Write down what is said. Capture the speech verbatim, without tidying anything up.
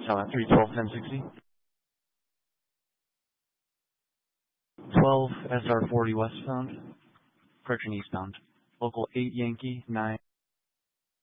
Uh, three twelve ten sixty. twelve S R forty westbound. Correction eastbound. Local eight Yankee nine.